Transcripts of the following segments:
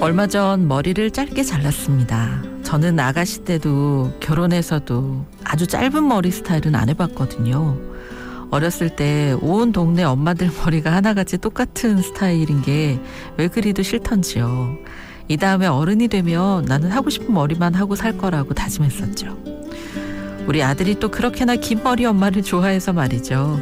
얼마 전 머리를 짧게 잘랐습니다. 저는 아가씨 때도 결혼해서도 아주 짧은 머리 스타일은 안 해봤거든요. 어렸을 때 온 동네 엄마들 머리가 하나같이 똑같은 스타일인 게 왜 그리도 싫던지요. 이 다음에 어른이 되면 나는 하고 싶은 머리만 하고 살 거라고 다짐했었죠. 우리 아들이 또 그렇게나 긴 머리 엄마를 좋아해서 말이죠.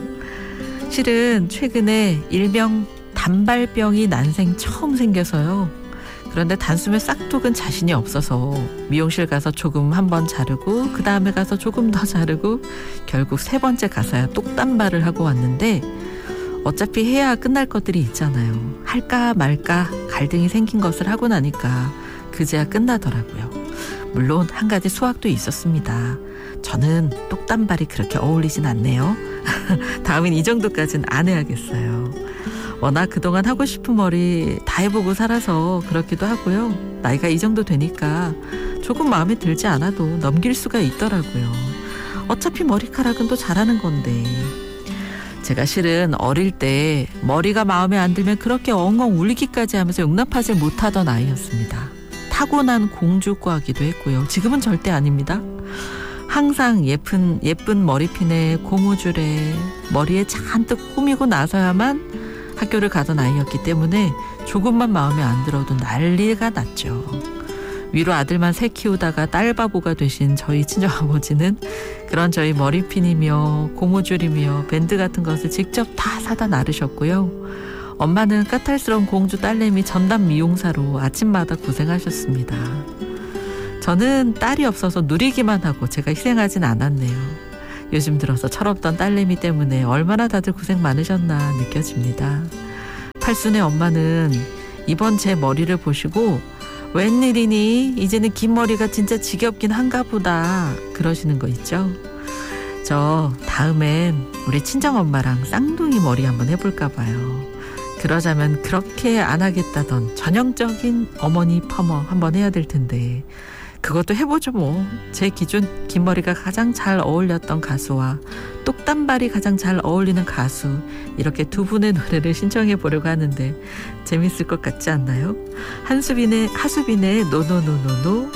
실은 최근에 일명 단발병이 난생 처음 생겨서요. 그런데 단숨에 싹둑은 자신이 없어서 미용실 가서 조금 한 번 자르고 그 다음에 가서 조금 더 자르고 결국 세 번째 가서야 똑단발을 하고 왔는데 어차피 해야 끝날 것들이 있잖아요. 할까 말까 갈등이 생긴 것을 하고 나니까 그제야 끝나더라고요. 물론 한 가지 수확도 있었습니다. 저는 똑단발이 그렇게 어울리진 않네요. 다음엔 이 정도까지는 안 해야겠어요. 워낙 그동안 하고 싶은 머리 다 해보고 살아서 그렇기도 하고요. 나이가 이 정도 되니까 조금 마음에 들지 않아도 넘길 수가 있더라고요. 어차피 머리카락은 또 자라는 건데. 제가 실은 어릴 때 머리가 마음에 안 들면 그렇게 엉엉 울기까지 하면서 용납하지 못하던 아이였습니다. 타고난 공주과기도 했고요. 지금은 절대 아닙니다. 항상 예쁜 머리핀에 고무줄에 머리에 잔뜩 꾸미고 나서야만 학교를 가던 아이였기 때문에 조금만 마음에 안 들어도 난리가 났죠. 위로 아들만 새 키우다가 딸바보가 되신 저희 친정아버지는 그런 저희 머리핀이며 고무줄이며 밴드 같은 것을 직접 다 사다 나르셨고요. 엄마는 까탈스러운 공주 딸내미 전담 미용사로 아침마다 고생하셨습니다. 저는 딸이 없어서 누리기만 하고 제가 희생하진 않았네요. 요즘 들어서 철없던 딸내미 때문에 얼마나 다들 고생 많으셨나 느껴집니다. 팔순의 엄마는 이번 제 머리를 보시고 웬일이니? 이제는 긴 머리가 진짜 지겹긴 한가 보다 그러시는 거 있죠? 저 다음엔 우리 친정엄마랑 쌍둥이 머리 한번 해볼까 봐요. 그러자면 그렇게 안 하겠다던 전형적인 어머니 퍼머 한번 해야 될 텐데 그것도 해보죠 뭐. 제 기준 긴 머리가 가장 잘 어울렸던 가수와 똑단발이 가장 잘 어울리는 가수 이렇게 두 분의 노래를 신청해 보려고 하는데 재밌을 것 같지 않나요? 하수빈의 노노노노노